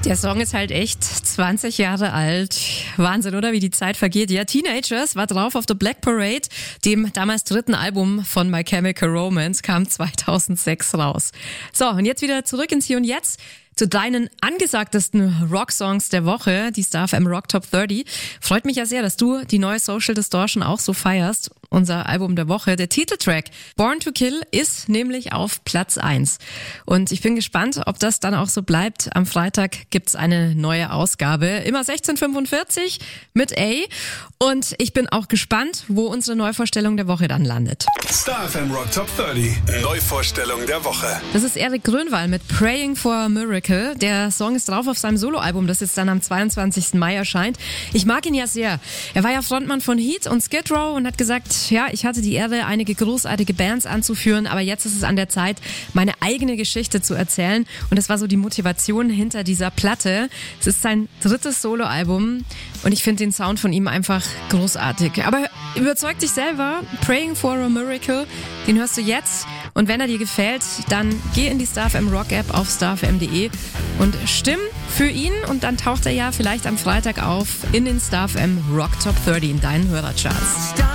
Der Song ist halt echt 20 Jahre alt. Wahnsinn, oder? Wie die Zeit vergeht. Ja, Teenagers war drauf auf The Black Parade, dem damals dritten Album von My Chemical Romance, kam 2006 raus. So, und jetzt wieder zurück ins Hier und Jetzt zu deinen angesagtesten Rock-Songs der Woche, die Star FM Rock Top 30. Freut mich ja sehr, dass du die neue Social Distortion auch so feierst. Unser Album der Woche, der Titeltrack Born to Kill, ist nämlich auf Platz 1. Und ich bin gespannt, ob das dann auch so bleibt. Am Freitag gibt's eine neue Ausgabe, immer 16:45 mit A. Und ich bin auch gespannt, wo unsere Neuvorstellung der Woche dann landet. Star FM Rock Top 30, Neuvorstellung der Woche. Das ist Erik Grönwall mit Praying for a Miracle. Der Song ist drauf auf seinem Soloalbum, das jetzt dann am 22. Mai erscheint. Ich mag ihn ja sehr. Er war ja Frontmann von Heat und Skid Row und hat gesagt, ja, ich hatte die Ehre, einige großartige Bands anzuführen, aber jetzt ist es an der Zeit, meine eigene Geschichte zu erzählen. Und das war so die Motivation hinter dieser Platte. Es ist sein drittes Soloalbum und ich finde den Sound von ihm einfach großartig. Aber überzeug dich selber, Praying for a Miracle, den hörst du jetzt. Und wenn er dir gefällt, dann geh in die Star FM Rock App auf starfm.de und stimm für ihn. Und dann taucht er ja vielleicht am Freitag auf in den Star FM Rock Top 30 in deinen Hörercharts.